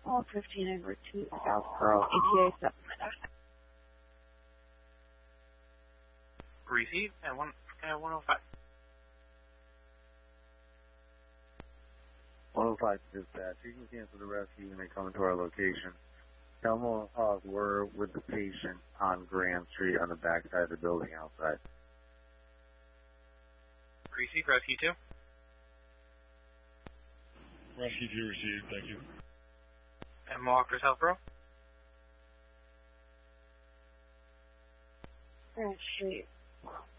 All 15 over to Southborough, ETA 7. Receive at 105. 105 dispatch. You can cancel the rescue when they come to our location. Tell them we're with the patient on Grand Street on the back side of the building outside. Receive, rescue 2. Rescue 2 received, thank you. And Walker, Southborough. Grand Street.